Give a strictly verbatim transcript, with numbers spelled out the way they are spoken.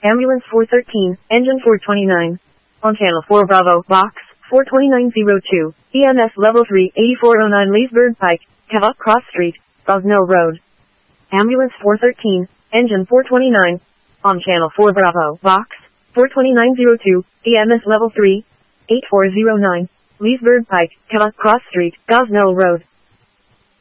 Ambulance four thirteen, engine four twenty-nine. On channel four Bravo, box four twenty-nine oh two, E M S level three, eighty-four oh nine Leesburg Pike, Cavock Cross Street, Rosnell Road. Ambulance four thirteen, engine four twenty-nine. On channel four Bravo, box four twenty-nine oh two, E M S level three, eighty-four oh nine, Leesburg Pike, Cavock Cross Street, Gosnell Road.